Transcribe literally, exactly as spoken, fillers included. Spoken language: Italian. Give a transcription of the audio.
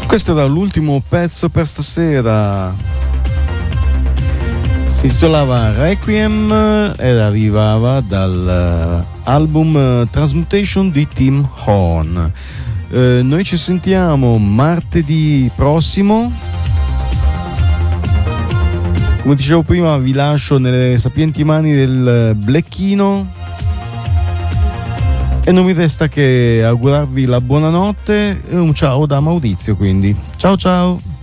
Questo era l'ultimo pezzo per stasera, si intitolava Requiem ed arrivava dall'album Transmutation di Tim Horn. Eh, noi ci sentiamo martedì prossimo. Come dicevo prima, vi lascio nelle sapienti mani del Blecchino e non mi resta che augurarvi la buonanotte e un ciao da Maurizio, quindi ciao ciao.